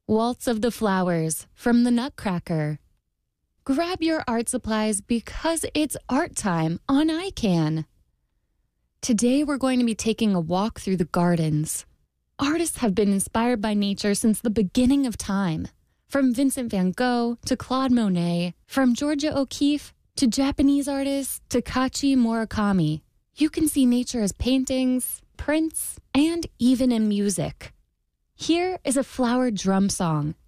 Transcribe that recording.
Waltz of the Flowers from the Nutcracker. Grab your art supplies because it's art time on iCan. Today we're going to be taking a walk through the gardens. Artists have been inspired by nature since the beginning of time. From Vincent van Gogh to Claude Monet, from Georgia O'Keeffe to Japanese artists Takashi Murakami. You can see nature as paintings, prints, and even in music. Here is a flower drum song